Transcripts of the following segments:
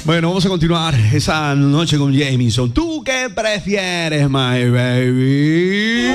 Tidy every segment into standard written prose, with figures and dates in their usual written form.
Bueno, vamos a continuar esa noche con Jamison. ¿Tú qué prefieres, my baby?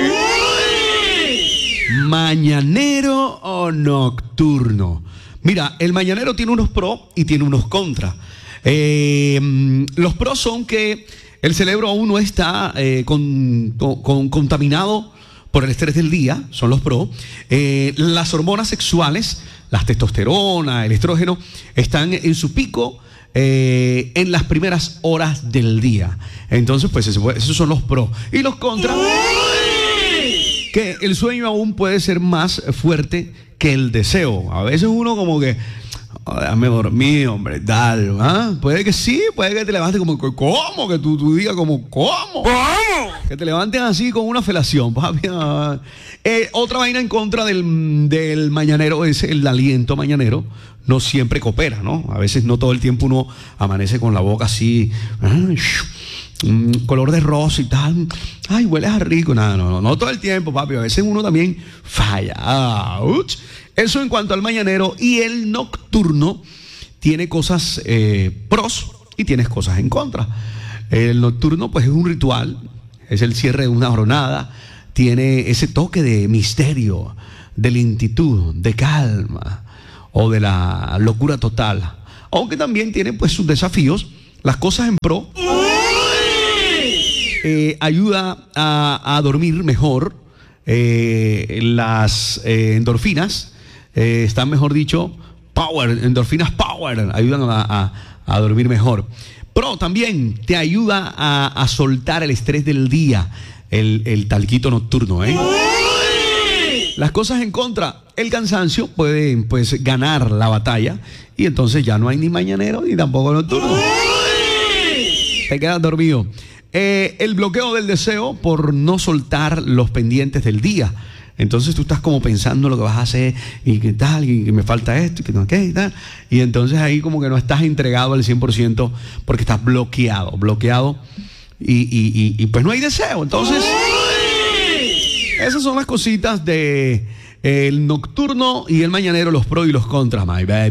¿Mañanero o nocturno? Mira, el mañanero tiene unos pros y tiene unos contras. Los pros son que el cerebro aún no está contaminado por el estrés del día, son los pros. Las hormonas sexuales, la testosterona, el estrógeno, están en su pico en las primeras horas del día. Entonces, pues esos son los pros. Y los contras, que el sueño aún puede ser más fuerte que el deseo. A veces uno como que, déjame dormir, hombre, tal, ¿ah? Puede que sí, puede que te levantes como, ¿cómo? Que tú digas como, ¿cómo? Que te levantes así con una felación, papi. Otra vaina en contra del mañanero es el aliento mañanero. No siempre coopera, ¿no? A veces no todo el tiempo uno amanece con la boca así, color de rosa y tal. Ay, hueles a rico. Nada, no todo el tiempo, papi. A veces uno también falla. Eso en cuanto al mañanero. Y el nocturno tiene cosas pros y tiene cosas en contra. El nocturno, pues, es un ritual, es el cierre de una jornada, tiene ese toque de misterio, de lentitud, de calma o de la locura total. Aunque también tiene, pues, sus desafíos. Las cosas en pro, ayuda a dormir mejor. Las endorfinas están, mejor dicho, endorfinas power, ayudan a dormir mejor. Pro también te ayuda a soltar el estrés del día, el talquito nocturno, Las cosas en contra, el cansancio puede, pues, ganar la batalla y entonces ya no hay ni mañanero ni tampoco nocturno. Te quedas dormido. El bloqueo del deseo por no soltar los pendientes del día. Entonces tú estás como pensando lo que vas a hacer y qué tal, y que me falta esto y que no, qué y tal. Y entonces ahí como que no estás entregado al 100% porque estás bloqueado y pues no hay deseo. Entonces, esas son las cositas de el nocturno y el mañanero, los pros y los contras, my baby.